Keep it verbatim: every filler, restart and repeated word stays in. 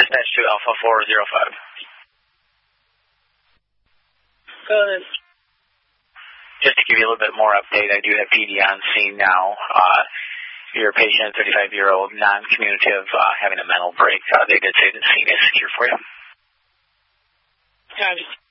Dispatch to Alpha four zero five. Go ahead. Just to give you a little bit more update, I do have P D on scene now. Uh, your patient, thirty-five-year-old, non-communicative, uh, having a mental break. Uh, they did say the scene is secure for you. Copy.